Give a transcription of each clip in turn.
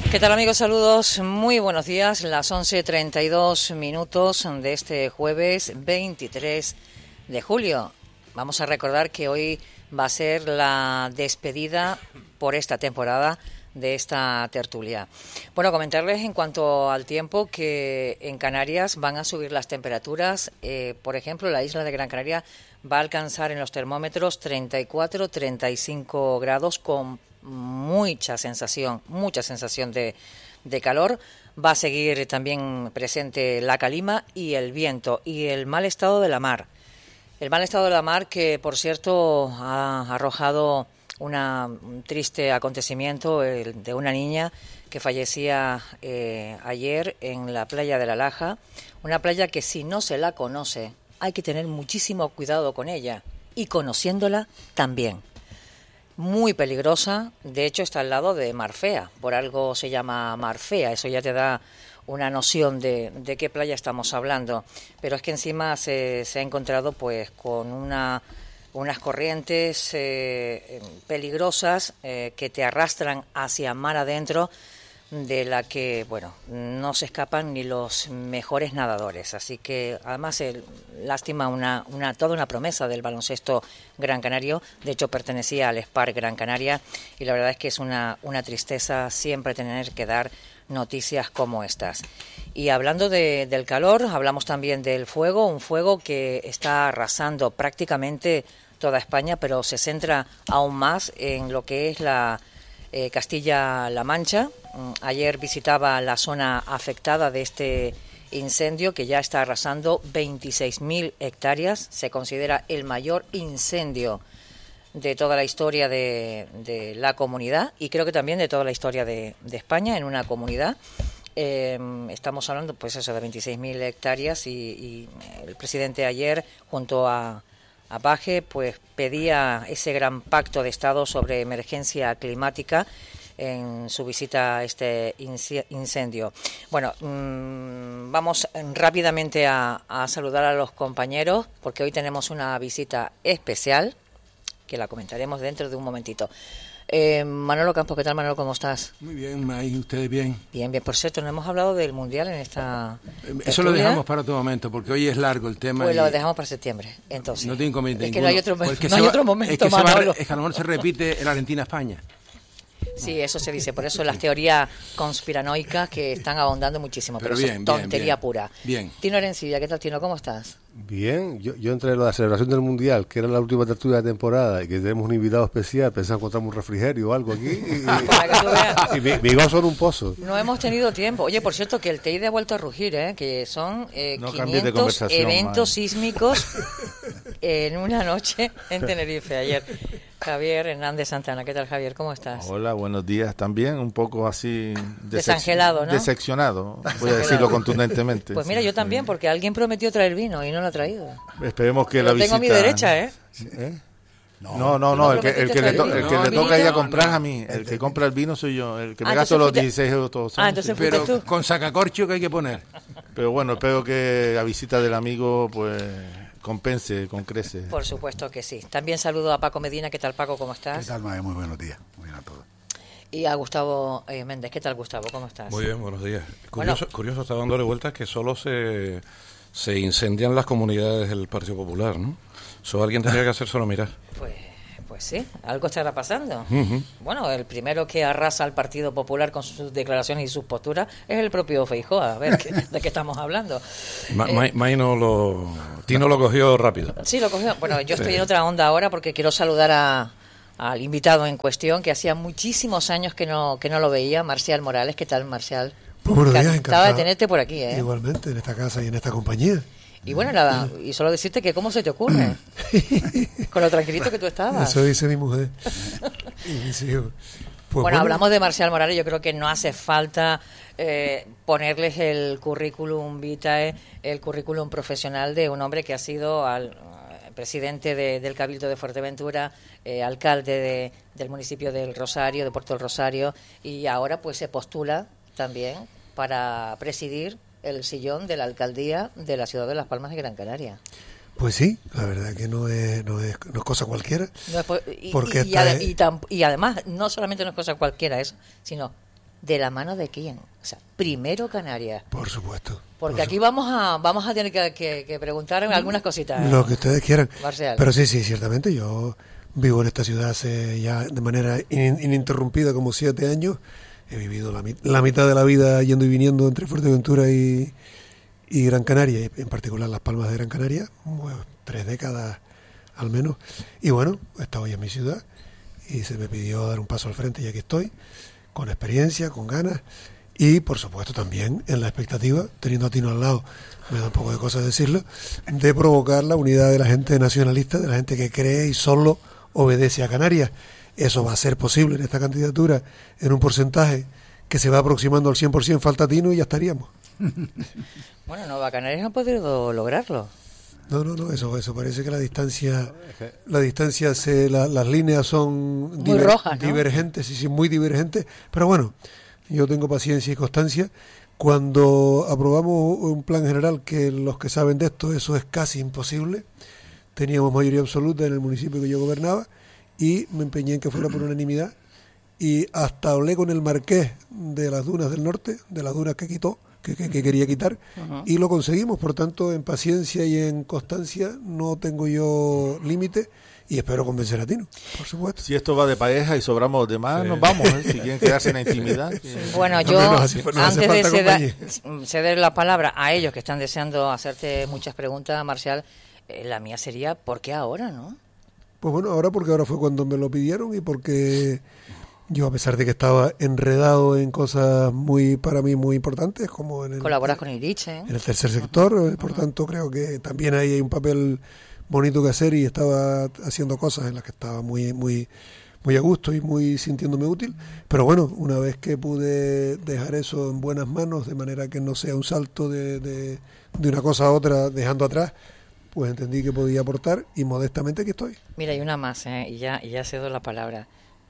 ¿Qué tal, amigos? Saludos, muy buenos días. Las 11:32 de este jueves 23 de julio. Vamos a recordar que hoy va a ser la despedida por esta temporada de esta tertulia. Bueno, comentarles en cuanto al tiempo que en Canarias van a subir las temperaturas. Por ejemplo, la isla de Gran Canaria va a alcanzar en los termómetros 34-35 grados con mucha sensación de calor. Va a seguir también presente la calima y el viento y el mal estado de la mar. El mal estado de la mar que, por cierto, ha arrojado un triste acontecimiento de una niña que fallecía ayer en la playa de La Laja, una playa que si no se la conoce hay que tener muchísimo cuidado con ella y conociéndola también. Muy peligrosa, de hecho está al lado de Marfea, por algo se llama Marfea, eso ya te da una noción de qué playa estamos hablando, pero es que encima se ha encontrado pues con unas corrientes peligrosas que te arrastran hacia mar adentro, de la que, bueno, no se escapan ni los mejores nadadores. Así que, además, lástima, toda una promesa del baloncesto gran canario. De hecho, pertenecía al Spark Gran Canaria, y la verdad es que es una tristeza siempre tener que dar noticias como estas. Y hablando del calor, hablamos también del fuego, un fuego que está arrasando prácticamente toda España, pero se centra aún más en lo que es la Castilla-La Mancha. Ayer visitaba la zona afectada de este incendio que ya está arrasando 26.000 hectáreas. Se considera el mayor incendio de toda la historia de la comunidad y creo que también de toda la historia de España en una comunidad. Estamos hablando pues eso de 26.000 hectáreas y el presidente ayer junto a Paje pues pedía ese gran pacto de Estado sobre emergencia climática en su visita a este incendio. Bueno, vamos rápidamente a saludar a los compañeros porque hoy tenemos una visita especial que la comentaremos dentro de un momentito. Manolo Campos, ¿qué tal, Manolo? ¿Cómo estás? Muy bien, ahí ustedes bien. Bien, bien. Por cierto, no hemos hablado del Mundial en esta Eso lo dejamos para otro momento, porque hoy es largo el tema. Pues lo dejamos para septiembre, entonces. No tiene inconveniente es que ninguno. No hay otro momento, Manolo. Es que a lo mejor se repite el Argentina-España. Sí, eso se dice. Por eso las teorías conspiranoicas que están ahondando muchísimo. Pero bien, eso es tontería bien. pura. Bien. Tino Arencibia, ¿qué tal, Tino? ¿Cómo estás? Bien, yo entre la celebración del Mundial, que era la última tertulia de temporada, y que tenemos un invitado especial, pensaba encontramos un refrigerio o algo aquí, y mi gozo en un pozo. No hemos tenido tiempo. Oye, por cierto, que el Teide ha vuelto a rugir, que son 500 eventos sísmicos en una noche en Tenerife ayer. Javier Hernández Santana, ¿qué tal, Javier? ¿Cómo estás? Hola, buenos días. También un poco así... Desangelado, ¿no? Decepcionado, voy a decirlo contundentemente. Pues mira, yo también, porque alguien prometió traer vino y no lo ha traído. Esperemos que la visita... Lo tengo a mi derecha, ¿eh? No, el que le toca ir a comprar a mí, el que compra el vino soy yo, el que me gasto los 16 euros todos los años. Pero tú, con sacacorcho que hay que poner. Pero bueno, espero que la visita del amigo, pues... compense, con crece. Por supuesto que sí. También saludo a Paco Medina. ¿Qué tal, Paco? ¿Cómo estás? ¿Qué tal, Mae? Muy buenos días. Muy bien a todos. Y a Gustavo Méndez. ¿Qué tal, Gustavo? ¿Cómo estás? Muy bien, buenos días. Curioso está dándole vueltas que solo se incendian las comunidades del Partido Popular, ¿no? Eso alguien tendría que hacer solo mirar. Pues sí, algo estará pasando. Uh-huh. Bueno, el primero que arrasa al Partido Popular con sus declaraciones y sus posturas es el propio Feijóo. A ver, ¿de qué estamos hablando? Tino lo cogió rápido. Sí, lo cogió. Bueno, yo estoy en otra onda ahora porque quiero saludar al invitado en cuestión, que hacía muchísimos años que no lo veía, Marcial Morales. ¿Qué tal, Marcial? Pues buenos días, encantado de tenerte por aquí, ¿eh? Igualmente, en esta casa y en esta compañía. Y bueno, nada, y solo decirte que cómo se te ocurre, con lo tranquilito que tú estabas. Eso dice mi mujer y mis hijos. Pues bueno, hablamos de Marcial Morales, yo creo que no hace falta ponerles el currículum vitae, el currículum profesional de un hombre que ha sido presidente del Cabildo de Fuerteventura, alcalde del municipio del Rosario, de Puerto del Rosario, y ahora pues se postula también para presidir el sillón de la alcaldía de la ciudad de Las Palmas de Gran Canaria. Pues sí, la verdad que no es cosa cualquiera. Y además, no solamente no es cosa cualquiera eso, sino ¿De la mano de quién? O sea, primero Canarias. Por supuesto. Porque aquí vamos a tener que preguntar algunas cositas. Lo que ustedes quieran. Marcial. Pero sí, ciertamente. Yo vivo en esta ciudad hace ya de manera ininterrumpida como 7 años. He vivido la mitad de la vida yendo y viniendo entre Fuerteventura y Gran Canaria, y en particular Las Palmas de Gran Canaria, 3 décadas al menos. Y bueno, he estado ya en mi ciudad y se me pidió dar un paso al frente y aquí estoy, con experiencia, con ganas. Y, por supuesto, también en la expectativa, teniendo a Tino al lado, me da un poco de cosas decirlo, de provocar la unidad de la gente nacionalista, de la gente que cree y solo obedece a Canarias. Eso va a ser posible en esta candidatura, en un porcentaje que se va aproximando al 100%, falta Tino y ya estaríamos. Bueno, Nueva Canarias no ha podido lograrlo. No, eso parece que la distancia, las líneas son muy rojas, ¿no? Divergentes, sí, muy divergentes, pero bueno, yo tengo paciencia y constancia. Cuando aprobamos un plan general, que los que saben de esto, eso es casi imposible, teníamos mayoría absoluta en el municipio que yo gobernaba y me empeñé en que fuera por unanimidad y hasta hablé con el marqués de las dunas del norte, de las dunas que quitó, que quería quitar, y lo conseguimos. Por tanto, en paciencia y en constancia no tengo yo límite y espero convencer a Tino, por supuesto. Si esto va de pareja y sobramos los demás, nos vamos, si quieren quedarse en la intimidad. Bueno, yo, antes de ceder la palabra a ellos que están deseando hacerte muchas preguntas, Marcial, la mía sería, ¿por qué ahora, no? Pues bueno, porque ahora fue cuando me lo pidieron y porque yo, a pesar de que estaba enredado en cosas para mí muy importantes, como en el... Colaboras con IDICHE, ¿eh? En el tercer sector, por tanto creo que también ahí hay un papel bonito que hacer y estaba haciendo cosas en las que estaba muy a gusto y muy sintiéndome útil. Pero bueno, una vez que pude dejar eso en buenas manos, de manera que no sea un salto de una cosa a otra dejando atrás, pues entendí que podía aportar y modestamente aquí estoy. Mira, hay una más, y ya cedo la palabra.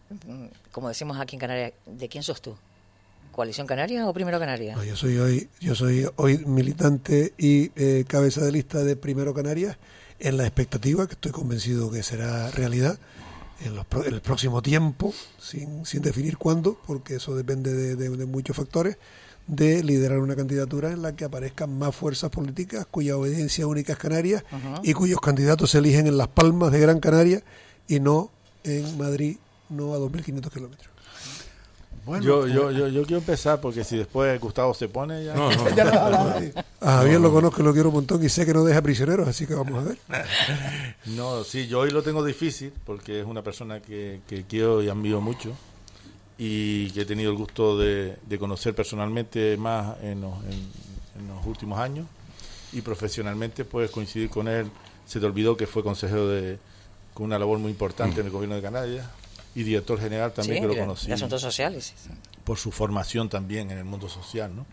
Como decimos aquí en Canarias, ¿de quién sos tú? ¿Coalición Canaria o Primero Canarias? No, yo soy hoy militante y cabeza de lista de Primero Canarias, en la expectativa, que estoy convencido que será realidad en el próximo tiempo, sin definir cuándo, porque eso depende de muchos factores, de liderar una candidatura en la que aparezcan más fuerzas políticas cuya obediencia única es Canarias y cuyos candidatos se eligen en Las Palmas de Gran Canaria y no en Madrid, no a 2.500 kilómetros. Bueno, yo quiero empezar porque si después Gustavo se pone ya... No. A Javier lo conozco, lo quiero un montón y sé que no deja prisioneros, así que vamos a ver. No, sí, yo hoy lo tengo difícil porque es una persona que quiero y admiro mucho y que he tenido el gusto de conocer personalmente más en los últimos años y profesionalmente pues coincidir con él. Se te olvidó que fue consejero con una labor muy importante en el gobierno de Canarias y director general también, que lo conocí. De asuntos sociales. Por su formación también en el mundo social, ¿no?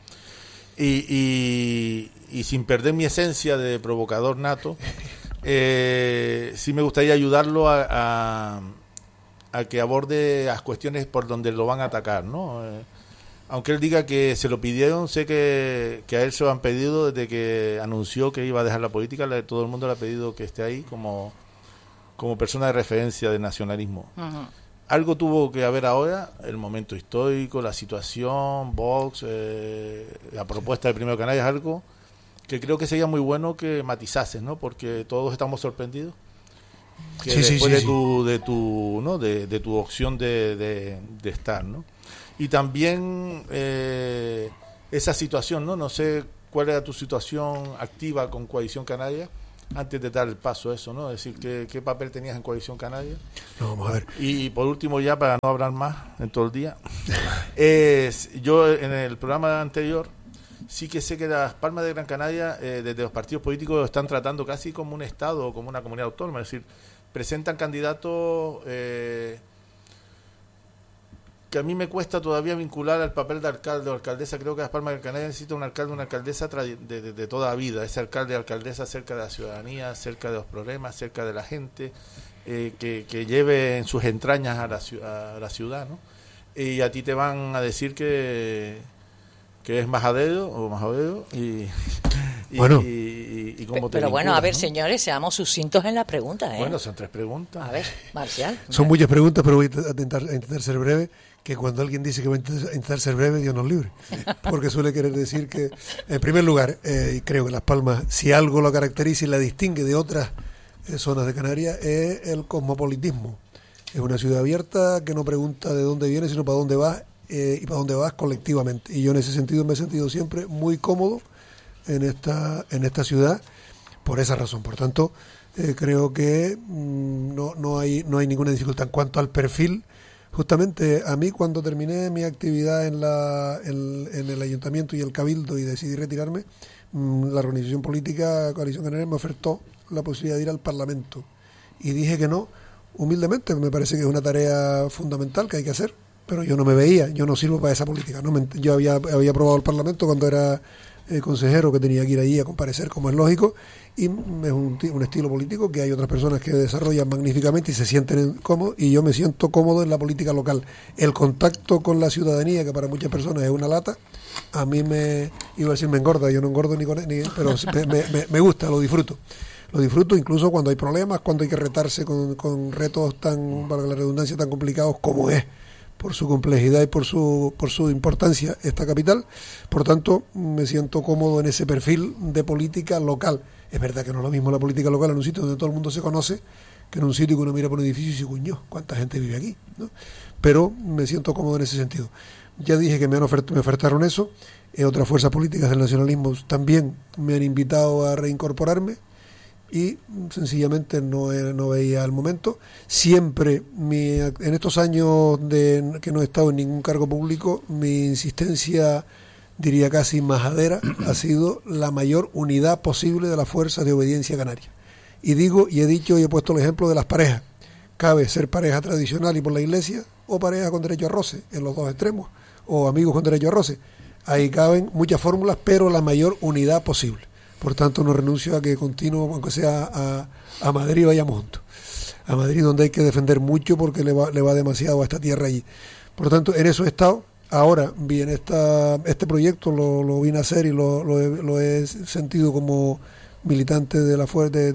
Y sin perder mi esencia de provocador nato, sí me gustaría ayudarlo a que aborde las cuestiones por donde lo van a atacar, ¿no? Aunque él diga que se lo pidieron, sé que a él se lo han pedido desde que anunció que iba a dejar la política, todo el mundo le ha pedido que esté ahí como persona de referencia del nacionalismo. Uh-huh. Algo tuvo que haber ahora, el momento histórico, la situación, Vox, la propuesta de Primero Canarias, algo que creo que sería muy bueno que matizases, ¿no? Porque todos estamos sorprendidos. Que después de tu opción de estar, ¿no? Y también esa situación, ¿no? No sé cuál era tu situación activa con Coalición Canaria antes de dar el paso a eso, ¿no? Es decir, ¿qué papel tenías en Coalición Canaria? No, vamos a ver. Y por último, ya para no hablar más en todo el día, yo en el programa anterior sí que sé que Las Palmas de Gran Canaria, desde los partidos políticos, lo están tratando casi como un estado o como una comunidad autónoma, es decir, presentan candidatos que a mí me cuesta todavía vincular al papel de alcalde o alcaldesa. Creo que Las Palmas de Gran Canaria necesita un alcalde o una alcaldesa de toda la vida, ese alcalde o alcaldesa cerca de la ciudadanía, cerca de los problemas, cerca de la gente, que lleve en sus entrañas a la ciudad, ¿no? Y a ti te van a decir que es majadero o majadero y cómo te Pero bueno, vinculas, a ver, ¿no? señores, seamos sucintos en la pregunta, ¿eh? Bueno, son 3 preguntas. A ver, Marcial. Son muchas preguntas, pero voy a intentar ser breve, que cuando alguien dice que va a intentar ser breve, Dios nos libre. Porque suele querer decir que, en primer lugar, creo que Las Palmas, si algo lo caracteriza y la distingue de otras zonas de Canarias, es el cosmopolitismo. Es una ciudad abierta que no pregunta de dónde vienes, sino para dónde vas, y para dónde vas colectivamente. Y yo en ese sentido me he sentido siempre muy cómodo en esta ciudad, por esa razón. Por tanto, creo que no hay ninguna dificultad. En cuanto al perfil, justamente a mí cuando terminé mi actividad en el ayuntamiento y el cabildo y decidí retirarme, la organización política Coalición Canaria me ofertó la posibilidad de ir al Parlamento y dije que no, humildemente. Me parece que es una tarea fundamental que hay que hacer, pero yo no me veía, yo no sirvo para esa política, ¿no? Yo había aprobado el Parlamento cuando era consejero, que tenía que ir allí a comparecer, como es lógico, y es un estilo político que hay otras personas que desarrollan magníficamente y se sienten cómodos, y yo me siento cómodo en la política local. El contacto con la ciudadanía, que para muchas personas es una lata, a mí me engorda. Yo no engordo pero me gusta, lo disfruto. Lo disfruto incluso cuando hay problemas, cuando hay que retarse con retos tan, para la redundancia, tan complicados como es, por su complejidad y por su importancia, esta capital. Por tanto, me siento cómodo en ese perfil de política local. Es verdad que no es lo mismo la política local en un sitio donde todo el mundo se conoce que en un sitio que uno mira por un edificio y dice, cuño, ¿cuánta gente vive aquí?, ¿no? Pero me siento cómodo en ese sentido. Ya dije que me ofertaron eso. Otras fuerzas políticas del nacionalismo también me han invitado a reincorporarme y sencillamente no veía el momento. Siempre, en estos años que no he estado en ningún cargo público, mi insistencia, diría casi majadera, ha sido la mayor unidad posible de las fuerzas de obediencia canaria. Y he dicho y he puesto el ejemplo de las parejas. Cabe ser pareja tradicional y por la iglesia, o pareja con derecho a roce, en los dos extremos, o amigos con derecho a roce. Ahí caben muchas fórmulas, pero la mayor unidad posible. Por tanto, no renuncio a que continúe, aunque sea a Madrid, vayamos juntos. A Madrid, donde hay que defender mucho porque le va demasiado a esta tierra allí. Por tanto, en eso he estado. Ahora, bien, este proyecto lo vine a hacer y lo he sentido como militante de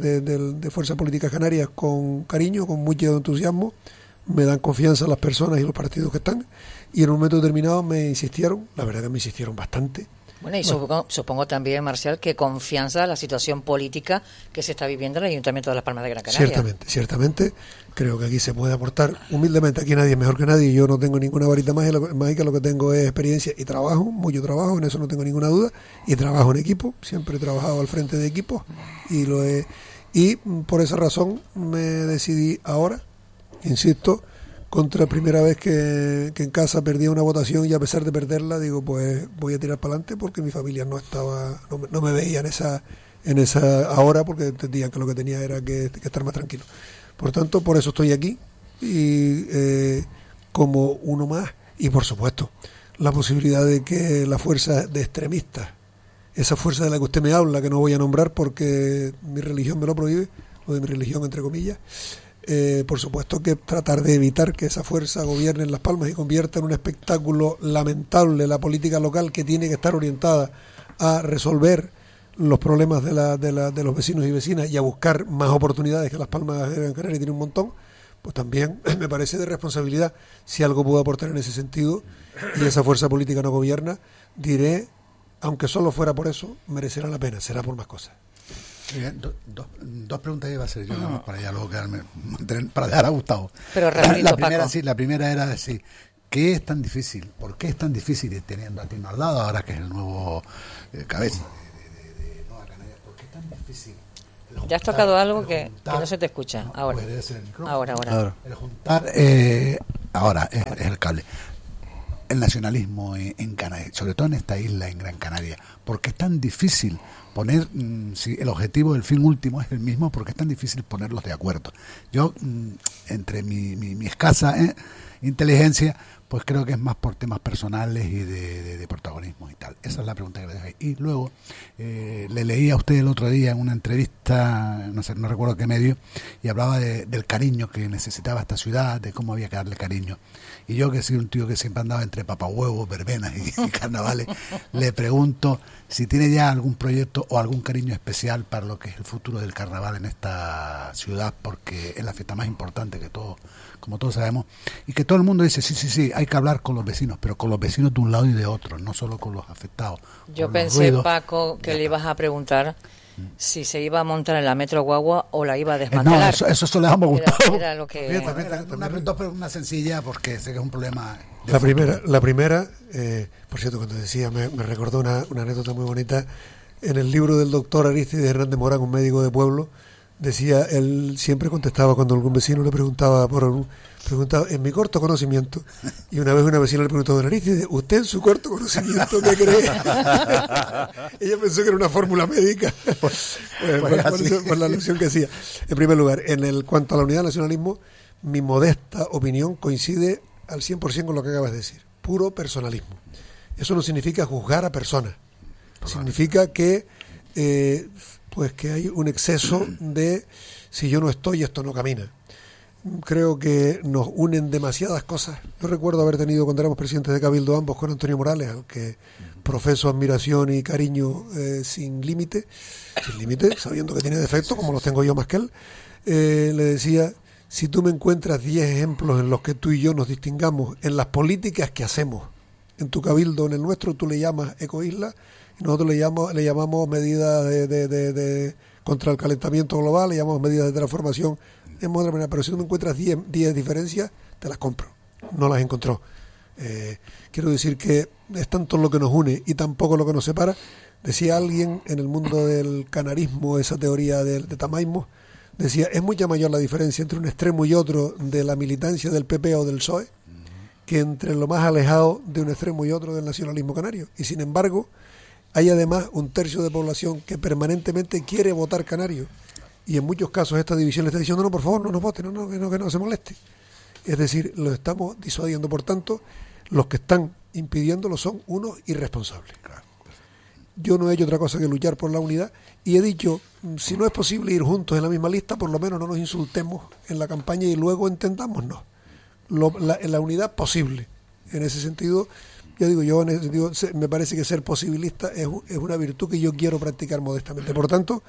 Fuerzas Políticas Canarias con cariño, con mucho entusiasmo. Me dan confianza las personas y los partidos que están. Y en un momento determinado me insistieron, la verdad que me insistieron bastante. Bueno, y supongo también, Marcial, que confianza en la situación política que se está viviendo en el Ayuntamiento de Las Palmas de Gran Canaria. Ciertamente. Creo que aquí se puede aportar humildemente. Aquí nadie es mejor que nadie. Yo no tengo ninguna varita mágica, lo que tengo es experiencia y trabajo, mucho trabajo, en eso no tengo ninguna duda. Y trabajo en equipo, siempre he trabajado al frente de equipos y por esa razón me decidí ahora, insisto, contra la primera vez que en casa perdía una votación y a pesar de perderla, digo, pues voy a tirar para adelante porque mi familia no me veía en esa ahora, porque entendían que lo que tenía era que estar más tranquilo. Por tanto, por eso estoy aquí y como uno más, y por supuesto la posibilidad de que la fuerza de extremistas, esa fuerza de la que usted me habla, que no voy a nombrar porque mi religión me lo prohíbe, o de mi religión entre comillas, por supuesto que tratar de evitar que esa fuerza gobierne en Las Palmas y convierta en un espectáculo lamentable la política local, que tiene que estar orientada a resolver los problemas de los vecinos y vecinas y a buscar más oportunidades, que Las Palmas de Gran Canaria tiene un montón. Pues también me parece de responsabilidad. Si algo puedo aportar en ese sentido y esa fuerza política no gobierna, diré, aunque solo fuera por eso, merecerá la pena, será por más cosas. Bien, dos preguntas iba a hacer yo, nada más para ya luego quedarme, para dejar a Gustavo. Pero rapidito, la primera era decir, ¿qué es tan difícil? ¿Por qué es tan difícil, teniendo a Tino al lado, ahora que es el nuevo cabeza de Nueva Canarias? ¿Por qué es tan difícil? Ya has tocado algo que no se te escucha. No, ahora. Puede ser el micrófono. Ahora. El juntar, ahora es el cable. El nacionalismo en Canarias, sobre todo en esta isla, en Gran Canaria. ¿Por qué es tan difícil poner, si el objetivo, el fin último es el mismo, por qué es tan difícil ponerlos de acuerdo? Yo, entre mi escasa inteligencia, pues creo que es más por temas personales y de protagonismo y tal. Esa es la pregunta que le dejo ahí. Y luego, le leí a usted el otro día en una entrevista, no recuerdo qué medio, y hablaba del cariño que necesitaba esta ciudad, de cómo había que darle cariño. Y yo, que soy un tío que siempre andaba entre papahuevos, verbenas y carnavales, le pregunto si tiene ya algún proyecto o algún cariño especial para lo que es el futuro del carnaval en esta ciudad, porque es la fiesta más importante que todos, como todos sabemos, y que todo el mundo dice, sí, hay que hablar con los vecinos, pero con los vecinos de un lado y de otro, no solo con los afectados. Yo pensé, Paco, que le ibas a preguntar si se iba a montar en la Metro Guagua o la iba a desmantelar. No, eso le dejamos gustado. Era lo que... Una sencilla, porque sé que es un problema. La primera, por cierto, cuando decía, me recordó una anécdota muy bonita. En el libro del doctor Arístides Hernández Morán, un médico de pueblo, decía, él siempre contestaba cuando algún vecino le preguntaba preguntaba en mi corto conocimiento, y una vez una vecina le preguntó, don Arístides, ¿usted en su corto conocimiento qué cree? Ella pensó que era una fórmula médica por la alusión que hacía. En primer lugar, cuanto a la unidad del nacionalismo, mi modesta opinión coincide al 100% con lo que acabas de decir, puro personalismo. Eso no significa juzgar a personas, significa que pues que hay un exceso de si yo no estoy, esto no camina. Creo que nos unen demasiadas cosas. Yo recuerdo haber tenido, cuando éramos presidentes de Cabildo ambos, con Antonio Morales, al que profeso admiración y cariño sin límite, sabiendo que tiene defectos, como los tengo yo más que él. Le decía, si tú me encuentras 10 ejemplos en los que tú y yo nos distingamos en las políticas que hacemos, en tu cabildo, en el nuestro, tú le llamas ecoisla, y nosotros le llamamos medidas de contra el calentamiento global, le llamamos medidas de transformación, pero si tú me encuentras 10 diferencias, te las compro. No las encontró. Quiero decir que es tanto lo que nos une y tan poco lo que nos separa. Decía alguien en el mundo del canarismo, esa teoría de tamaísmo, decía, es mucha mayor la diferencia entre un extremo y otro de la militancia del PP o del PSOE que entre lo más alejado de un extremo y otro del nacionalismo canario. Y sin embargo, hay además un tercio de población que permanentemente quiere votar canario. Y en muchos casos esta división le está diciendo, no, por favor, no nos voten, que no se moleste. Es decir, lo estamos disuadiendo. Por tanto, los que están impidiéndolo son unos irresponsables. Yo no he hecho otra cosa que luchar por la unidad y he dicho, si no es posible ir juntos en la misma lista, por lo menos no nos insultemos en la campaña y luego entendámonos. La unidad posible. En ese sentido, yo en ese sentido, me parece que ser posibilista es una virtud que yo quiero practicar modestamente. Por tanto,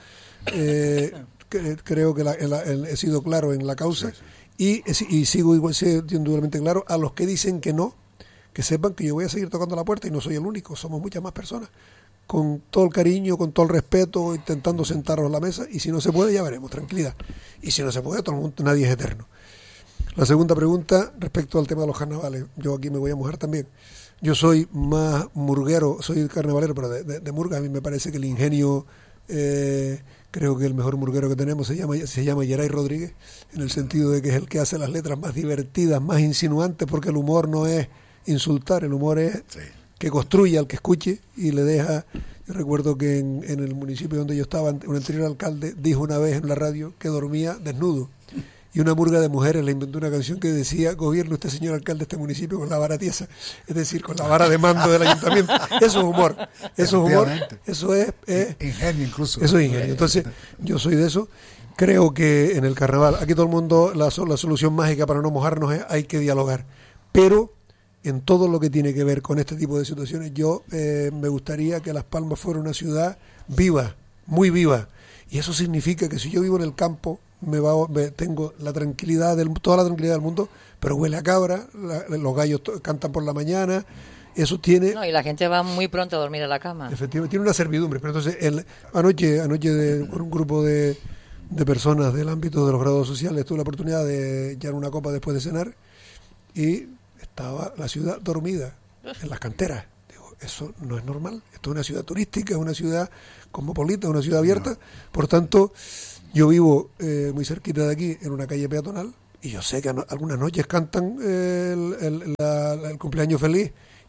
creo que he sido claro en la causa y sigo igual, indudablemente claro a los que dicen que no, que sepan que yo voy a seguir tocando la puerta y no soy el único, somos muchas más personas, con todo el cariño, con todo el respeto, intentando sentarnos a la mesa, y si no se puede ya veremos, tranquilidad, y si no se puede, todo el mundo, nadie es eterno. La segunda pregunta respecto al tema de los carnavales, yo aquí me voy a mojar también. Yo soy más murguero, soy carnavalero, pero de murga. A mí me parece que el ingenio, creo que el mejor murguero que tenemos se llama Geray Rodríguez, en el sentido de que es el que hace las letras más divertidas, más insinuantes, porque el humor no es insultar, el humor es que construye al que escuche y le deja. Yo recuerdo que en el municipio donde yo estaba, un anterior alcalde dijo una vez en la radio que dormía desnudo. Y una murga de mujeres le inventó una canción que decía, gobierne usted, señor alcalde, de este municipio con la vara tiesa, es decir, con la vara de mando del ayuntamiento. Eso es humor, eso es ingenio incluso. Eso es ingenio. Entonces, yo soy de eso. Creo que en el carnaval, aquí todo el mundo, la solución mágica para no mojarnos es hay que dialogar. Pero en todo lo que tiene que ver con este tipo de situaciones, yo me gustaría que Las Palmas fuera una ciudad viva, muy viva. Y eso significa que si yo vivo en el campo, tengo la tranquilidad toda la tranquilidad del mundo, pero huele a cabra, los gallos cantan por la mañana, eso tiene... No, y la gente va muy pronto a dormir a la cama. Efectivamente, tiene una servidumbre, pero entonces anoche con un grupo de personas del ámbito de los grados sociales tuve la oportunidad de echar una copa después de cenar y estaba la ciudad dormida en las canteras. Digo, eso no es normal, esto es una ciudad turística, es una ciudad cosmopolita, es una ciudad abierta, por tanto... Yo vivo muy cerquita de aquí, en una calle peatonal, y yo sé que algunas noches cantan el cumpleaños feliz,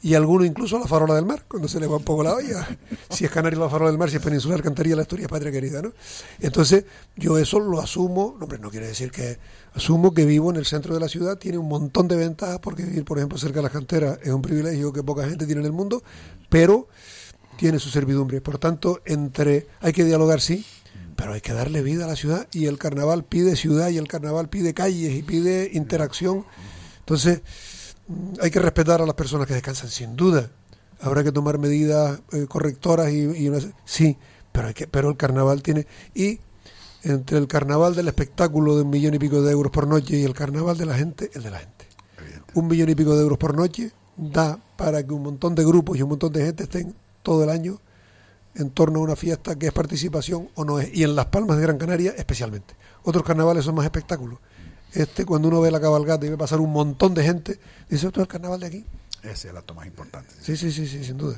y algunos incluso a la Farola del Mar, cuando se le va un poco la olla. Si es Canario la Farola del Mar, si es peninsular, cantaría la Asturias Patria Querida, ¿no? Entonces, yo eso lo asumo, no quiere decir que asumo que vivo en el centro de la ciudad, tiene un montón de ventajas, porque vivir, por ejemplo, cerca de las canteras es un privilegio que poca gente tiene en el mundo, pero tiene su servidumbre. Por tanto, hay que dialogar, sí, pero hay que darle vida a la ciudad, y el carnaval pide ciudad, y el carnaval pide calles, y pide interacción. Entonces, hay que respetar a las personas que descansan, sin duda. Habrá que tomar medidas correctoras sí, pero el carnaval tiene, y entre el carnaval del espectáculo de 1 millón y pico de euros por noche y el carnaval de la gente, el de la gente. 1 millón y pico de euros por noche da para que un montón de grupos y un montón de gente estén todo el año en torno a una fiesta que es participación o no es, y en Las Palmas de Gran Canaria especialmente. Otros carnavales son más espectáculos. Cuando uno ve la cabalgata y ve pasar un montón de gente, dice, ¿esto es el carnaval de aquí? Ese es el acto más importante. Sí, sin duda.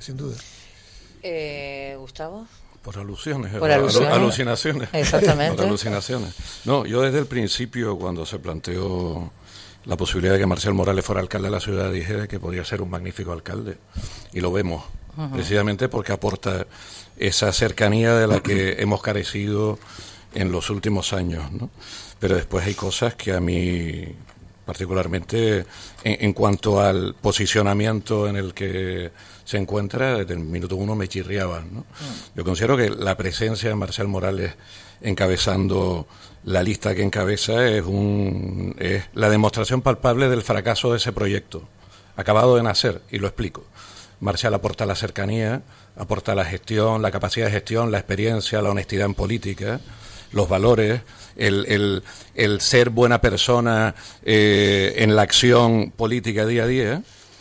Gustavo. Por alusiones, alucinaciones. Exactamente. Por alucinaciones. No, yo desde el principio, cuando se planteó la posibilidad de que Marcial Morales fuera alcalde de la ciudad, dije que podría ser un magnífico alcalde. Y lo vemos, precisamente porque aporta esa cercanía de la que hemos carecido en los últimos años, ¿no? Pero después hay cosas que a mí, particularmente en cuanto al posicionamiento en el que se encuentra, desde el minuto 1 me chirriaban, ¿no? Yo considero que la presencia de Marcial Morales encabezando la lista que encabeza es la demostración palpable del fracaso de ese proyecto, acabado de nacer, y lo explico. Marcial aporta la cercanía, aporta la gestión, la capacidad de gestión, la experiencia, la honestidad en política, los valores, el ser buena persona en la acción política día a día.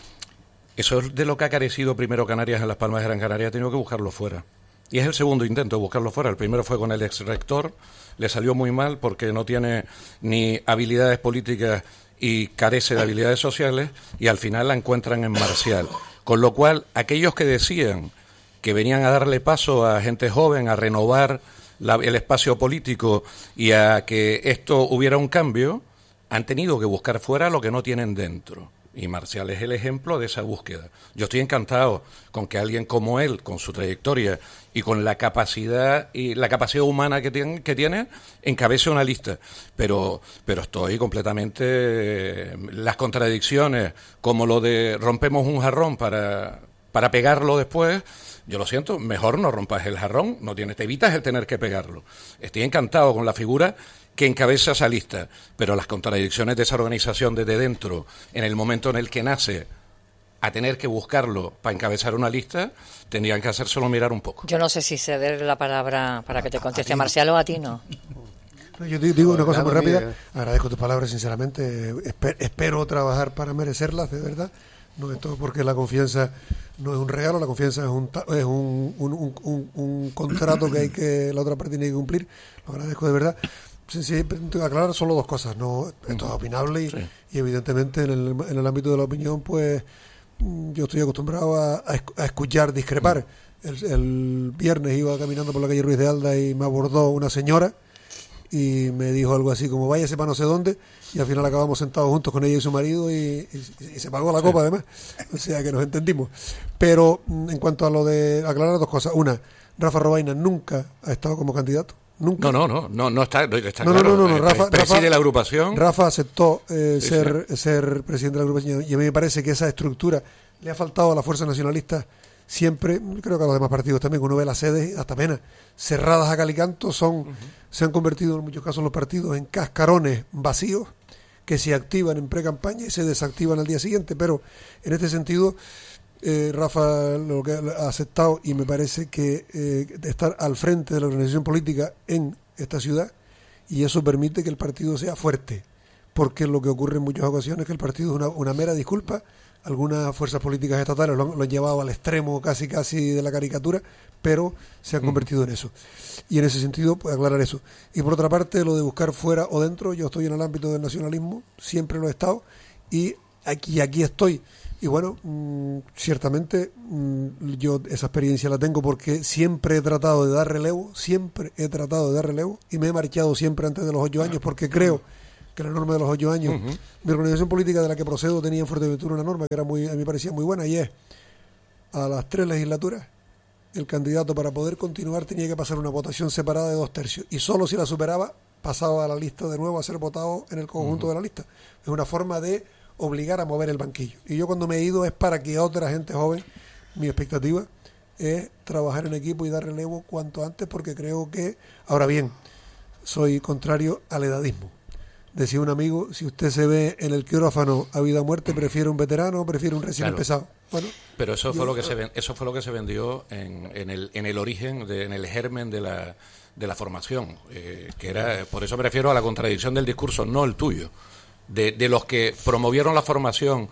Eso es de lo que ha carecido primero Canarias en Las Palmas de Gran Canaria, ha tenido que buscarlo fuera. Y es el segundo intento de buscarlo fuera. El primero fue con el exrector, le salió muy mal porque no tiene ni habilidades políticas y carece de habilidades sociales, y al final la encuentran en Marcial. Con lo cual, aquellos que decían que venían a darle paso a gente joven, a renovar el espacio político y a que esto hubiera un cambio, han tenido que buscar fuera lo que no tienen dentro. Y Marcial es el ejemplo de esa búsqueda. Yo estoy encantado con que alguien como él, con su trayectoria y con la capacidad humana que tiene, encabece una lista. Pero estoy completamente las contradicciones, como lo de rompemos un jarrón para pegarlo después. Yo lo siento, mejor no rompas el jarrón, te evitas el tener que pegarlo. Estoy encantado con la figura que encabeza esa lista, pero las contradicciones de esa organización desde dentro, en el momento en el que nace, a tener que buscarlo para encabezar una lista, tendrían que hacérselo mirar un poco. Yo no sé si ceder la palabra para que te conteste Marcial o a ti no. Yo digo una cosa muy rápida, agradezco tus palabras sinceramente, espero trabajar para merecerlas, de verdad. No es todo porque la confianza no es un regalo, la confianza es un contrato que la otra parte tiene que cumplir. Lo agradezco de verdad. Sí, aclarar solo dos cosas. No, esto es opinable y evidentemente en el ámbito de la opinión, pues yo estoy acostumbrado a escuchar discrepar. El viernes iba caminando por la calle Ruiz de Alda y me abordó una señora y me dijo algo así como váyase para no sé dónde, y al final acabamos sentados juntos con ella y su marido y se pagó la copa además, o sea que nos entendimos. Pero en cuanto a lo de aclarar dos cosas, una, Rafa Robaina nunca ha estado como candidato, nunca. No está claro. No, Rafa preside la agrupación. Rafa aceptó ser presidente de la agrupación, y a mí me parece que esa estructura le ha faltado a la Fuerza Nacionalista siempre, creo que a los demás partidos también, que uno ve las sedes hasta apenas cerradas a cal y canto, se han convertido en muchos casos los partidos en cascarones vacíos que se activan en pre-campaña y se desactivan al día siguiente. Pero en este sentido Rafa lo que ha aceptado, y me parece que de estar al frente de la organización política en esta ciudad, y eso permite que el partido sea fuerte, porque lo que ocurre en muchas ocasiones es que el partido es una mera disculpa. Algunas fuerzas políticas estatales lo han llevado al extremo casi de la caricatura, pero se han convertido en eso. Y en ese sentido, pues aclarar eso. Y por otra parte, lo de buscar fuera o dentro, yo estoy en el ámbito del nacionalismo, siempre lo he estado, y aquí estoy. Y bueno, ciertamente yo esa experiencia la tengo porque siempre he tratado de dar relevo, y me he marchado siempre antes de los 8 años, porque creo que la norma de los 8 años. Mi organización política de la que procedo tenía en Fuerteventura una norma que era a mí me parecía muy buena, y es: a las 3 legislaturas el candidato, para poder continuar, tenía que pasar una votación separada de 2/3, y solo si la superaba pasaba a la lista de nuevo a ser votado en el conjunto de la lista. Es una forma de obligar a mover el banquillo. Y yo, cuando me he ido, es para que otra gente joven, mi expectativa es trabajar en equipo y dar relevo cuanto antes, porque creo que, ahora bien, soy contrario al edadismo. Decía un amigo: si usted se ve en el quirófano a vida o muerte, ¿prefiere un veterano o prefiere un recién empezado? Bueno, pero eso fue lo que se vendió en el origen, en el germen de la formación, que era, por eso me refiero a la contradicción del discurso, no el tuyo, de los que promovieron la formación,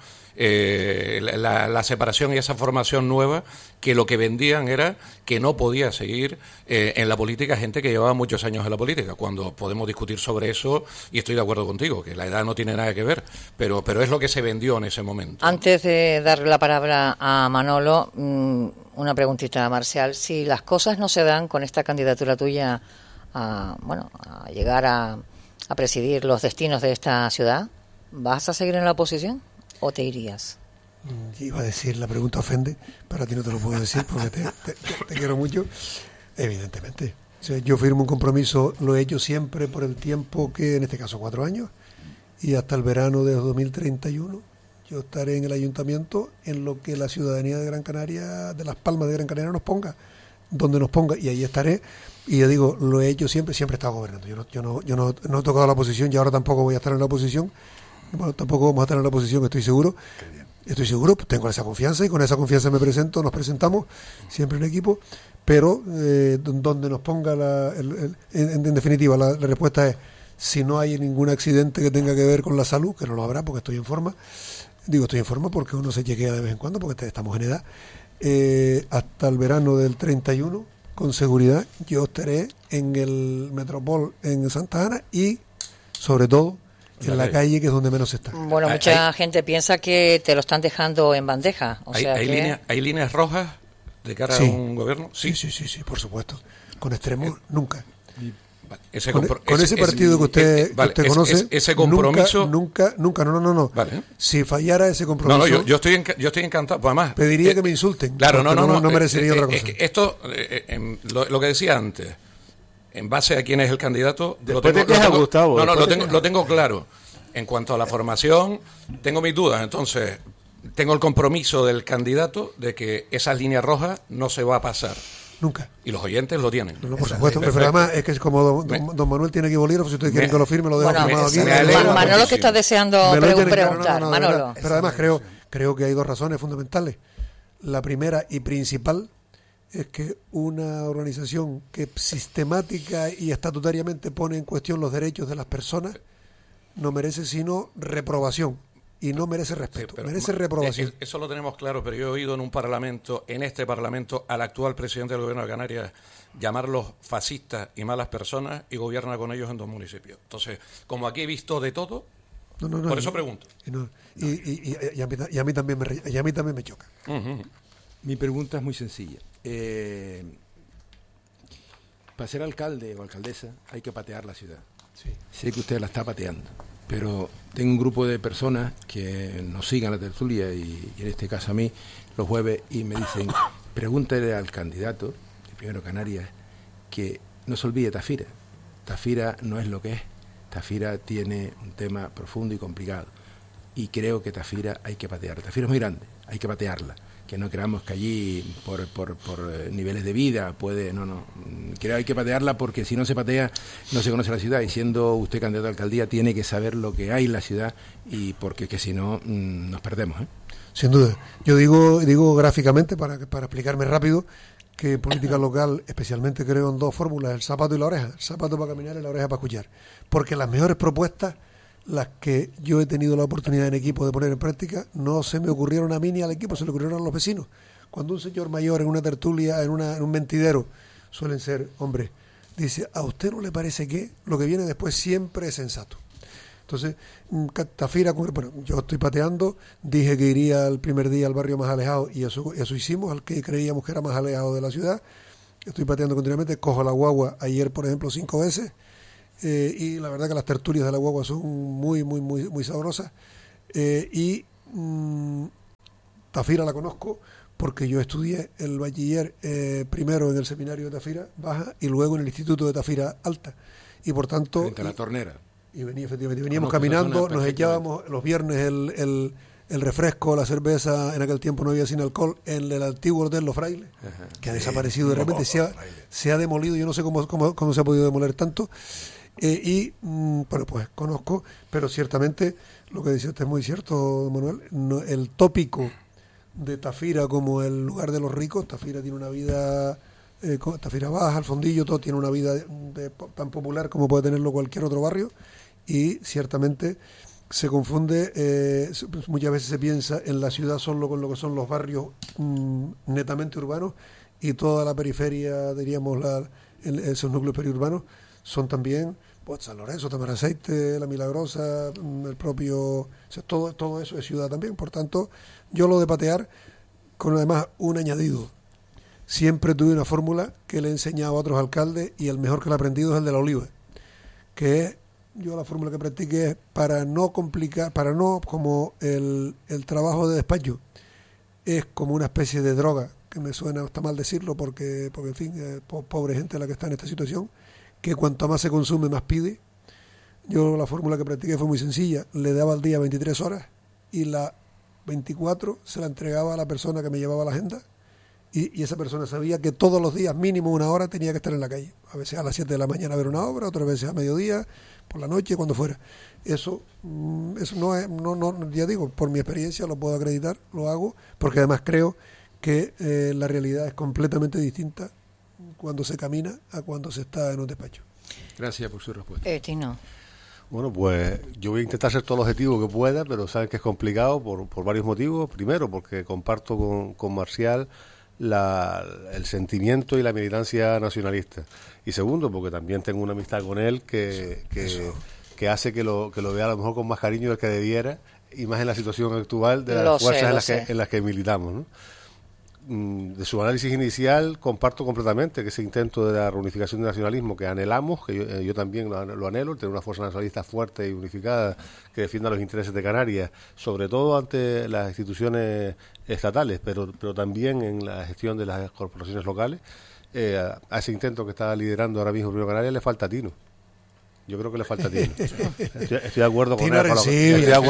la separación y esa formación nueva, que lo que vendían era que no podía seguir en la política gente que llevaba muchos años en la política, cuando podemos discutir sobre eso, y estoy de acuerdo contigo, que la edad no tiene nada que ver, pero es lo que se vendió en ese momento. Antes de darle la palabra a Manolo, una preguntita, Marcial: si las cosas no se dan con esta candidatura tuya a llegar a presidir los destinos de esta ciudad, ¿vas a seguir en la oposición o te irías? Iba a decir, la pregunta ofende, pero a ti no te lo puedo decir porque te quiero mucho. Evidentemente. O sea, yo firmo un compromiso, lo he hecho siempre por el tiempo que, en este caso, 4 años, y hasta el verano de 2031 yo estaré en el ayuntamiento en lo que la ciudadanía de Gran Canaria, de Las Palmas de Gran Canaria, nos ponga, donde nos ponga, y ahí estaré. Y yo digo, lo he hecho siempre he estado gobernando. Yo no he tocado la oposición, y ahora tampoco voy a estar en la oposición. Bueno, tampoco vamos a estar en la oposición, estoy seguro. Estoy seguro, tengo esa confianza, y con esa confianza nos presentamos siempre en equipo, pero donde nos ponga en definitiva, la respuesta es: si no hay ningún accidente que tenga que ver con la salud, que no lo habrá porque estoy en forma. Digo, estoy en forma porque uno se chequea de vez en cuando, porque estamos en edad. Hasta el verano del 31, con seguridad, yo estaré en el Metropol en Santa Ana, y sobre todo en la calle, que es donde menos está. Bueno, mucha gente piensa que te lo están dejando en bandeja. ¿Hay líneas rojas de cara a un gobierno? Sí, por supuesto. Con extremos, nunca. Con ese partido que usted conoce, ese compromiso... Nunca, no. Vale. Si fallara ese compromiso... Yo estoy encantado. Pues además, pediría que me insulten. Claro, no merecería otra cosa. Es que esto, lo que decía antes, en base a quién es el candidato, lo tengo claro. En cuanto a la formación, tengo mis dudas. Entonces, tengo el compromiso del candidato de que esas líneas rojas no se va a pasar. Nunca. Y los oyentes lo tienen. No, por supuesto, pero además es que es como don Manuel tiene aquí bolígrafo, si ustedes quieren que lo firme, lo dejo firmado aquí. Manolo, que está deseando preguntar. Manolo. Pero además creo que hay 2 razones fundamentales. La primera y principal es que una organización que sistemática y estatutariamente pone en cuestión los derechos de las personas no merece sino reprobación. Y no merece respeto, merece reprobación. Eso lo tenemos claro, pero yo he oído en este Parlamento, al actual presidente del Gobierno de Canarias llamarlos fascistas y malas personas, y gobierna con ellos en 2 municipios. Entonces, como aquí he visto de todo, por eso pregunto. Y a mí también me choca. Uh-huh. Mi pregunta es muy sencilla. Para ser alcalde o alcaldesa hay que patear la ciudad. Sí. Sé que usted la está pateando, pero tengo un grupo de personas que nos sigan la tertulia, y en este caso a mí, los jueves, y me dicen: pregúntale al candidato de Primero Canarias que no se olvide Tafira. Tafira no es lo que es. Tafira tiene un tema profundo y complicado, y creo que Tafira hay que patearla. Tafira es muy grande, hay que patearla. Que no creamos que allí por niveles de vida puede, creo que hay que patearla, porque si no se patea no se conoce la ciudad, y siendo usted candidato a alcaldía tiene que saber lo que hay en la ciudad, y porque que si no nos perdemos. Sin duda. Yo digo gráficamente, para explicarme rápido, que en política local especialmente creo en 2 fórmulas: el zapato y la oreja. El zapato para caminar y la oreja para escuchar, porque las mejores propuestas, las que yo he tenido la oportunidad en equipo de poner en práctica, no se me ocurrieron a mí ni al equipo, se le ocurrieron a los vecinos. Cuando un señor mayor en una tertulia, en un mentidero, suelen ser, hombre, dice: ¿a usted no le parece que lo que viene después siempre es sensato? Entonces, Tafira, bueno, yo estoy pateando, dije que iría el primer día al barrio más alejado, y eso hicimos, al que creíamos que era más alejado de la ciudad. Estoy pateando continuamente, cojo la guagua ayer, por ejemplo, 5 veces, y la verdad que las tertulias de la guagua son muy, muy, muy, muy sabrosas. Tafira la conozco porque yo estudié el bachiller primero en el seminario de Tafira Baja y luego en el instituto de Tafira Alta. Y por tanto... Frente a la tornera. Y veníamos caminando, nos echábamos los viernes el refresco, la cerveza, en aquel tiempo no había sin alcohol, en el antiguo Hotel Los Frailes, que ha desaparecido de repente, se ha demolido, yo no sé cómo se ha podido demoler tanto. Bueno, pues conozco, pero ciertamente lo que dice usted es muy cierto, Manuel. El tópico de Tafira como el lugar de los ricos, Tafira tiene una vida, Tafira Baja, El Fondillo, todo tiene una vida tan popular como puede tenerlo cualquier otro barrio, y ciertamente se confunde, muchas veces se piensa en la ciudad solo con lo que son los barrios netamente urbanos, y toda la periferia, diríamos, esos núcleos periurbanos son también pues San Lorenzo, Tamaraceite, La Milagrosa, el propio, o sea, todo eso es ciudad también. Por tanto, yo lo de patear, con además un añadido, siempre tuve una fórmula que le he enseñado a otros alcaldes, y el mejor que le he aprendido es el de la oliva, que es, yo la fórmula que practiqué es para no complicar, para no, como el trabajo de despacho es como una especie de droga, que me suena, está mal decirlo porque en fin, pobre gente la que está en esta situación, que cuanto más se consume, más pide. Yo la fórmula que practiqué fue muy sencilla, le daba al día 23 horas y las 24 se la entregaba a la persona que me llevaba la agenda, y esa persona sabía que todos los días mínimo una hora tenía que estar en la calle, a veces a las 7 de la mañana a ver una obra, otras veces a mediodía, por la noche, cuando fuera. Eso no es, ya digo, por mi experiencia lo puedo acreditar, lo hago, porque además creo que la realidad es completamente distinta cuando se camina a cuando se está en un despacho. Gracias por su respuesta. Tino. Bueno, pues yo voy a intentar ser todo el objetivo que pueda, pero saben que es complicado por varios motivos. Primero, porque comparto con Marcial el sentimiento y la militancia nacionalista. Y segundo, porque también tengo una amistad con él que hace que lo vea a lo mejor con más cariño del que debiera, y más en la situación actual de las fuerzas en las que militamos, ¿no? De su análisis inicial comparto completamente que ese intento de la reunificación del nacionalismo que anhelamos, que yo también lo anhelo, tener una fuerza nacionalista fuerte y unificada que defienda los intereses de Canarias, sobre todo ante las instituciones estatales, pero también en la gestión de las corporaciones locales. A ese intento que está liderando ahora mismo Primero Canarias le falta Tino. Yo creo que le falta Tino. Estoy de acuerdo con él. Estoy de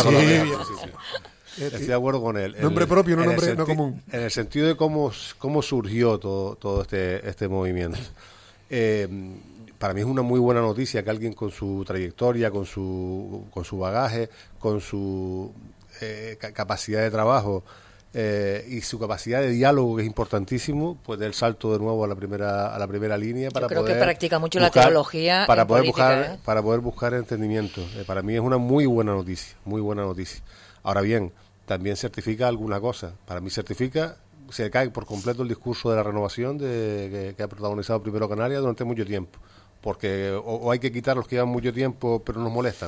acuerdo con él. Nombre propio, no nombre no común. En el sentido de cómo surgió todo este movimiento. Para mí es una muy buena noticia que alguien con su trayectoria, con su bagaje, con su capacidad de trabajo y su capacidad de diálogo, que es importantísimo, pues dé el salto de nuevo a la primera línea para Yo creo poder que practica mucho la teología para en poder política, para poder buscar entendimiento. Para mí es una muy buena noticia. Ahora bien, también certifica alguna cosa. Para mí se cae por completo el discurso de la renovación que ha protagonizado Primero Canarias durante mucho tiempo. Porque o hay que quitar los que llevan mucho tiempo pero nos molestan.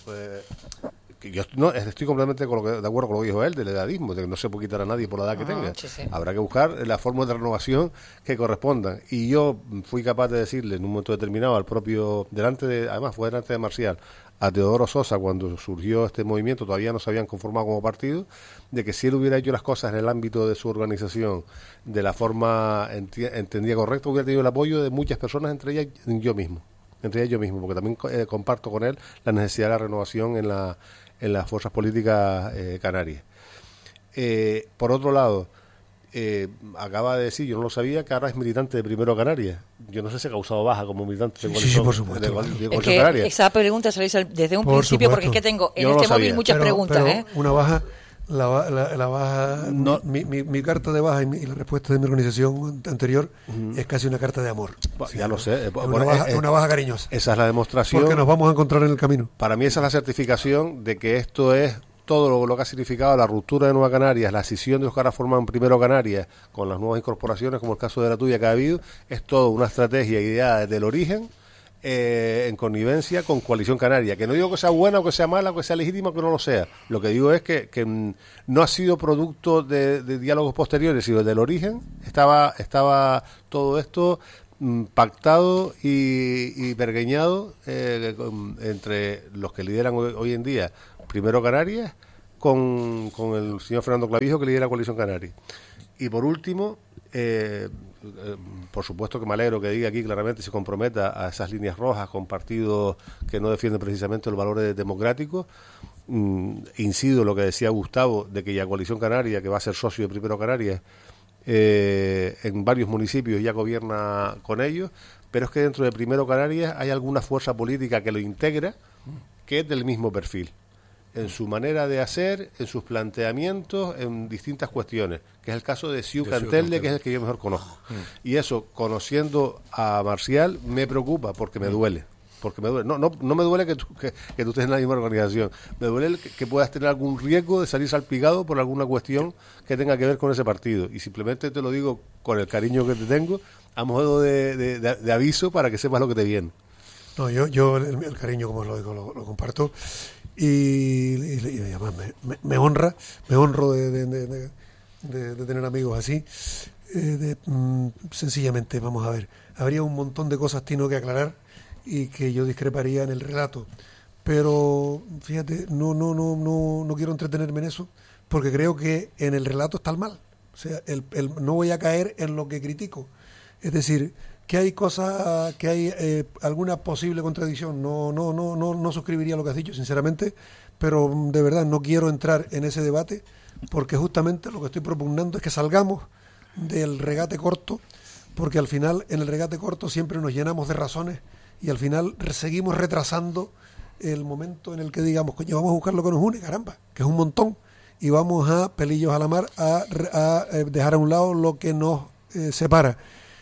Yo estoy completamente de acuerdo con lo que dijo él del edadismo, de que no se puede quitar a nadie por la edad que tenga. Sí. Habrá que buscar las formas de renovación que correspondan. Y yo fui capaz de decirle en un momento determinado además fue delante de Marcial, a Teodoro Sosa, cuando surgió este movimiento, todavía no se habían conformado como partido, de que si él hubiera hecho las cosas en el ámbito de su organización de la forma entendida correcta, hubiera tenido el apoyo de muchas personas, entre ellas yo mismo, porque también comparto con él la necesidad de la renovación en las fuerzas políticas canarias. Por otro lado, acaba de decir, yo no lo sabía, que ahora es militante de Primero Canarias. Yo no sé si ha causado baja como militante de Coalición Canaria. Esa pregunta se la hice desde un principio, porque es que tengo en este móvil muchas preguntas. Pero una baja, la baja, no, mi carta de baja y la respuesta de mi organización anterior es casi una carta de amor. Ya lo sé. Una baja cariñosa. Esa es la demostración. Porque nos vamos a encontrar en el camino. Para mí esa es la certificación de que esto es todo lo que ha significado la ruptura de Nueva Canarias, la escisión de los que ahora forman Primero Canarias con las nuevas incorporaciones, como el caso de la tuya que ha habido, es todo una estrategia ideada desde el origen, en connivencia con Coalición Canaria, que no digo que sea buena o que sea mala o que sea legítima o que no lo sea. Lo que digo es que no ha sido producto de diálogos posteriores, sino desde el origen estaba todo esto pactado y pergueñado entre los que lideran hoy en día Primero Canarias con el señor Fernando Clavijo, que lidera Coalición Canaria. Y por último, por supuesto que me alegro que diga aquí claramente se comprometa a esas líneas rojas con partidos que no defienden precisamente los valores democráticos. Incido en lo que decía Gustavo, de que ya Coalición Canaria, que va a ser socio de Primero Canarias, en varios municipios ya gobierna con ellos, pero es que dentro de Primero Canarias hay alguna fuerza política que lo integra, que es del mismo perfil, en su manera de hacer, en sus planteamientos, en distintas cuestiones, que es el caso de Siu Cantelde, que es el que yo mejor conozco. Y eso, conociendo a Marcial, me preocupa porque me duele. No me duele que tú estés en la misma organización, me duele que puedas tener algún riesgo de salir salpicado por alguna cuestión que tenga que ver con ese partido. Y simplemente te lo digo con el cariño que te tengo, a modo de aviso para que sepas lo que te viene. No, yo el cariño, como lo digo, lo comparto. Y además me honro de tener amigos así. Sencillamente, vamos a ver, habría un montón de cosas, Tino, que aclarar y que yo discreparía en el relato, pero fíjate, no quiero entretenerme en eso, porque creo que en el relato está el mal. O sea, no voy a caer en lo que critico, es decir, que hay cosas, que hay alguna posible contradicción. No suscribiría lo que has dicho, sinceramente, pero de verdad no quiero entrar en ese debate, porque justamente lo que estoy propugnando es que salgamos del regate corto, porque al final en el regate corto siempre nos llenamos de razones y al final seguimos retrasando el momento en el que digamos, coño, vamos a buscar lo que nos une, caramba, que es un montón, y vamos a pelillos a la mar a dejar a un lado lo que nos separa.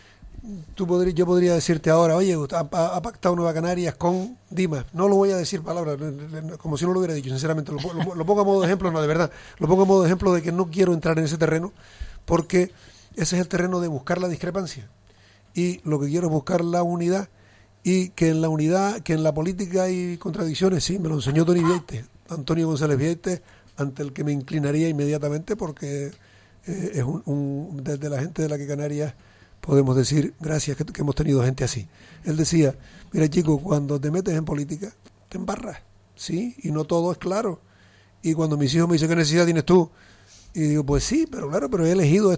Yo podría decirte ahora, oye, ha pactado Nueva Canarias con Dimas. No lo voy a decir palabras, como si no lo hubiera dicho, sinceramente. Lo pongo a modo de ejemplo, no, de verdad. Lo pongo a modo de ejemplo de que no quiero entrar en ese terreno, porque ese es el terreno de buscar la discrepancia. Y lo que quiero es buscar la unidad, y que en la unidad, que en la política hay contradicciones, sí, me lo enseñó Antonio González Vieites, ante el que me inclinaría inmediatamente, porque es desde la gente de la que Canarias podemos decir gracias que hemos tenido gente así. Él decía, mira chico, cuando te metes en política te embarras, sí, y no todo es claro. Y cuando mis hijos me dicen, ¿qué necesidad tienes tú? Y digo, pues sí, pero claro, pero he elegido.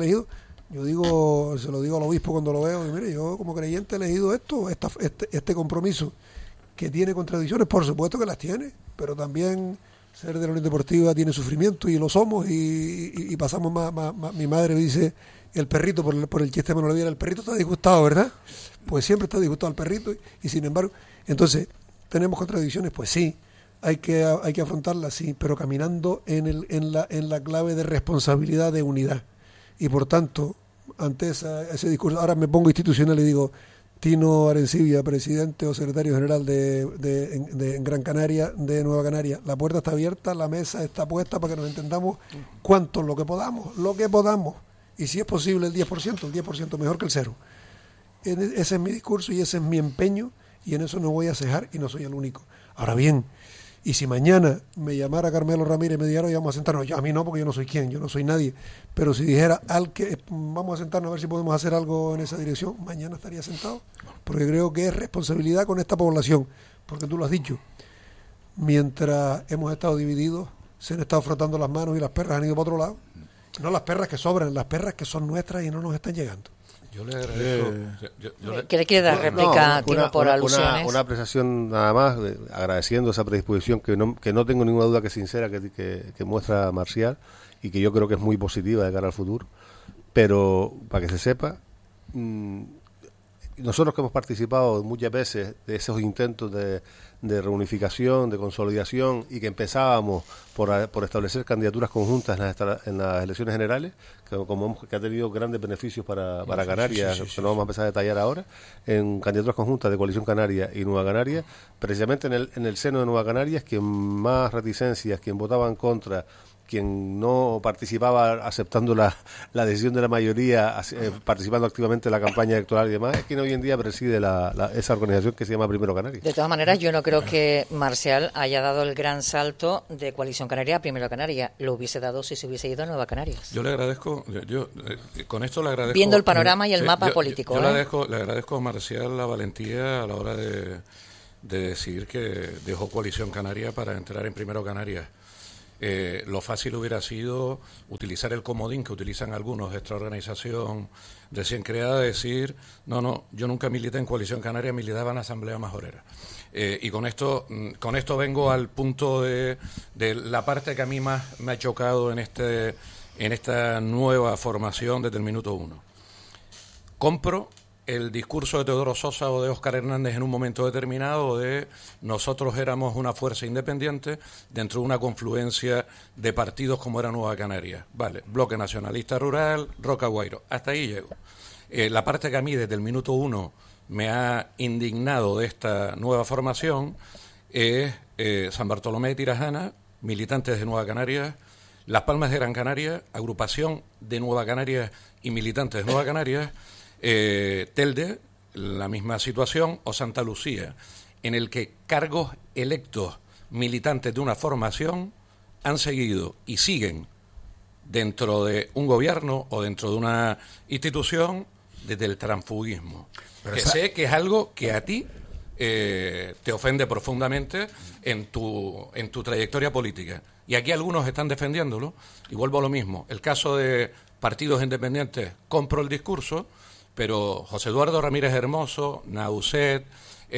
Yo digo, se lo digo al obispo cuando lo veo, y mire, yo como creyente he elegido este compromiso, que tiene contradicciones, por supuesto que las tiene, pero también ser de la Unión Deportiva tiene sufrimiento, y lo somos, y pasamos más. Mi madre me dice, el perrito, por el chiste de Manuel Viera, el perrito está disgustado, ¿verdad? Pues siempre está disgustado el perrito, y sin embargo, entonces, ¿tenemos contradicciones? Pues sí, hay que afrontarlas, sí, pero caminando en la clave de responsabilidad, de unidad. Y por tanto, ante ese discurso, ahora me pongo institucional y digo, Tino Arencibia, presidente o secretario general de Gran Canaria, de Nueva Canaria, la puerta está abierta, la mesa está puesta para que nos entendamos cuánto, lo que podamos. Y si es posible el 10% mejor que el 0. Ese es mi discurso y ese es mi empeño, y en eso no voy a cejar, y no soy el único. Ahora bien, y si mañana me llamara Carmelo Ramírez y me dijera, oye, vamos a sentarnos, a mí no, porque yo no soy quien, yo no soy nadie, pero si dijera vamos a sentarnos a ver si podemos hacer algo en esa dirección, mañana estaría sentado, porque creo que es responsabilidad con esta población, porque tú lo has dicho, mientras hemos estado divididos, se han estado frotando las manos y las perras han ido para otro lado. No las perras que sobran, las perras que son nuestras y no nos están llegando. Yo le agradezco. ¿Qué le quiere dar réplica, Tino, por alusiones? Una apreciación nada más, agradeciendo esa predisposición que no tengo ninguna duda que sincera que muestra Marcial, y que yo creo que es muy positiva de cara al futuro. Pero, para que se sepa, nosotros que hemos participado muchas veces de esos intentos de reunificación, de consolidación, y que empezábamos por establecer candidaturas conjuntas en las elecciones generales, que ha tenido grandes beneficios para Canarias, que no vamos a empezar a detallar ahora, en candidaturas conjuntas de Coalición Canaria y Nueva Canarias, precisamente en el seno de Nueva Canarias, quien más reticencias, quien votaba en contra quien no participaba aceptando la decisión de la mayoría, participando activamente en la campaña electoral y demás, es quien hoy en día preside esa organización que se llama Primero Canarias. De todas maneras, yo no creo que Marcial haya dado el gran salto de Coalición Canaria a Primero Canaria. Lo hubiese dado si se hubiese ido a Nueva Canarias. Yo le agradezco, con esto le agradezco... Viendo el panorama y el mapa político. Yo le agradezco a Marcial la valentía a la hora de decidir que dejó Coalición Canaria para entrar en Primero Canarias. Lo fácil hubiera sido utilizar el comodín que utilizan algunos de esta organización recién creada, decir, no, yo nunca milité en Coalición Canaria, militaba en Asamblea Majorera. Y con esto vengo al punto de la parte que a mí más me ha chocado en esta nueva formación desde el minuto 1. Compro el discurso de Teodoro Sosa o de Óscar Hernández en un momento determinado de nosotros éramos una fuerza independiente dentro de una confluencia de partidos como era Nueva Canarias. Vale, Bloque Nacionalista Rural, Roca Guairo. Hasta ahí llego. La parte que a mí desde el minuto 1 me ha indignado de esta nueva formación es San Bartolomé de Tirajana, militantes de Nueva Canarias, Las Palmas de Gran Canaria, agrupación de Nueva Canarias y militantes de Nueva Canarias, Telde, la misma situación, o Santa Lucía, en el que cargos electos militantes de una formación han seguido y siguen dentro de un gobierno o dentro de una institución desde el transfugismo. Sé que es algo que a ti te ofende profundamente en tu trayectoria política. Y aquí algunos están defendiéndolo, y vuelvo a lo mismo. El caso de partidos independientes, compro el discurso, pero José Eduardo Ramírez Hermoso, Nauset,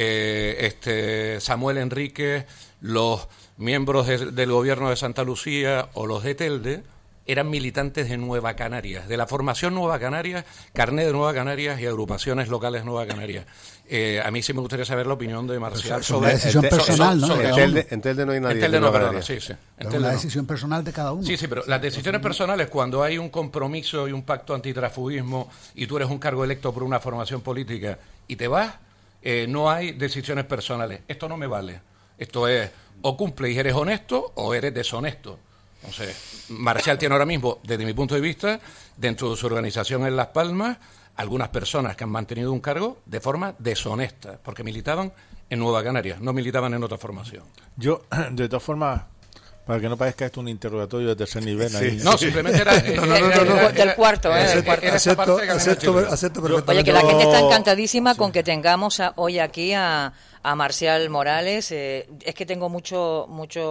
Samuel Enríquez, los miembros del gobierno de Santa Lucía o los de Telde eran militantes de Nueva Canarias, de la formación Nueva Canarias, Carné de Nueva Canarias y agrupaciones locales Nueva Canarias. A mí sí me gustaría saber la opinión de Marcial sobre... Una decisión personal, ¿no? En Telde no hay nadie. En Telde no, perdona, sí. Es una decisión personal de cada uno. Sí, pero las decisiones personales, cuando hay un compromiso y un pacto antitransfugismo y tú eres un cargo electo por una formación política y te vas, no hay decisiones personales. Esto no me vale. Esto es, o cumples y eres honesto o eres deshonesto. Entonces, Marcial tiene ahora mismo, desde mi punto de vista, dentro de su organización en Las Palmas, algunas personas que han mantenido un cargo de forma deshonesta, porque militaban en Nueva Canarias, no militaban en otra formación. Yo, de todas formas, para que no parezca esto un interrogatorio de tercer nivel. Sí. Ahí. No, simplemente era... Del cuarto, del cuarto. Acepto perfectamente. Oye, que la gente está encantadísima con que tengamos hoy aquí a Marcial Morales. Es que tengo muchos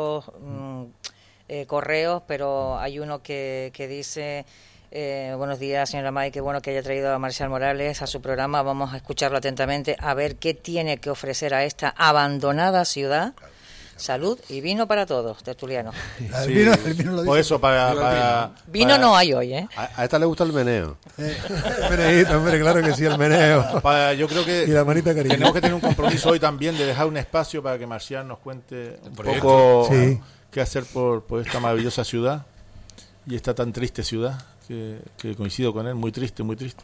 correos, pero hay uno que dice... buenos días, señora May, qué bueno que haya traído a Marcial Morales a su programa. Vamos a escucharlo atentamente, a ver qué tiene que ofrecer a esta abandonada ciudad. Salud y vino para todos, tertuliano. Sí. El vino lo dice. Por eso, vino no hay hoy, ¿eh? A esta le gusta el meneo. Meneíto, hombre, claro que sí, el meneo. Yo creo que y la manita cariño. Tenemos que tener un compromiso hoy también de dejar un espacio para que Marcial nos cuente un poco qué hacer por esta maravillosa ciudad y esta tan triste ciudad, que coincido con él, muy triste, muy triste.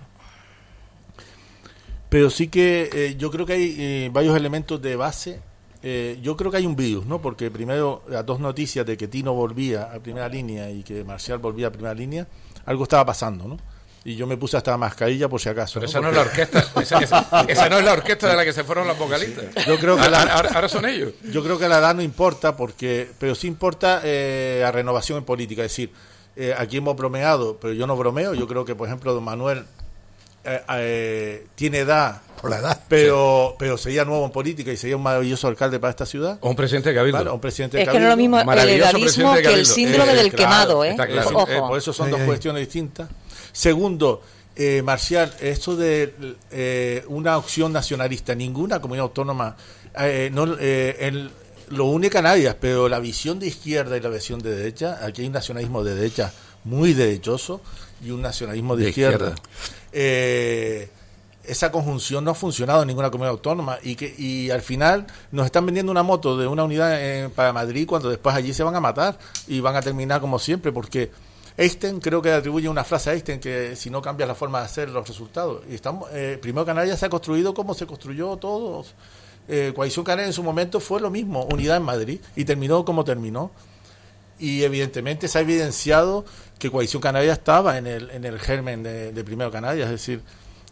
Pero sí que yo creo que hay varios elementos de base. Yo creo que hay un virus, ¿no? Porque primero las dos noticias de que Tino volvía a primera línea y que Marcial volvía a primera línea, algo estaba pasando, ¿no? Y yo me puse hasta la mascarilla por si acaso. Pero esa no es la orquesta, esa no es la orquesta de la que se fueron los vocalistas. Yo creo que ahora son ellos. Yo creo que la edad no importa, pero sí importa la renovación en política. Es decir, aquí hemos bromeado, pero yo no bromeo. Yo creo que, por ejemplo, don Manuel tiene edad, por la edad, pero sería nuevo en política y sería un maravilloso alcalde para esta ciudad. O un presidente de Cabildo. Claro, un presidente de Cabildo. Es que no es lo mismo el edadismo que el síndrome del quemado, ¿eh? Claro. Por eso son dos cuestiones distintas. Segundo, Marcial, esto de una opción nacionalista, ninguna comunidad autónoma lo une Canarias, pero la visión de izquierda y la visión de derecha, aquí hay un nacionalismo de derecha muy derechoso y un nacionalismo de izquierda. Esa conjunción no ha funcionado en ninguna comunidad autónoma y al final nos están vendiendo una moto de una unidad para Madrid cuando después allí se van a matar y van a terminar como siempre, porque Einstein creo que atribuye una frase a Einstein que si no cambias la forma de hacer los resultados. Y primero Canarias se ha construido como se construyó todo. Coalición Canaria en su momento fue lo mismo, unidad en Madrid, y terminó como terminó. y evidentemente se ha evidenciado que Coalición Canaria estaba en el germen de Primero Canarias, es decir,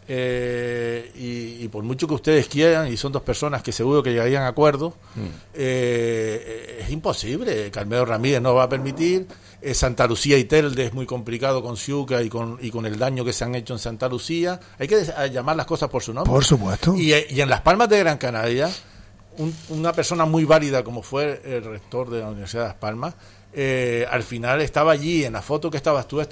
y por mucho que ustedes quieran, y son dos personas que seguro que llegarían a acuerdos, es imposible. Carmelo Ramírez no va a permitir, Santa Lucía y Telde es muy complicado con Ciuca y con el daño que se han hecho en Santa Lucía. Hay que llamar las cosas por su nombre. Por supuesto. Y en Las Palmas de Gran Canaria, una persona muy válida como fue el rector de la Universidad de Las Palmas, al final estaba allí, en la foto que estabas tú,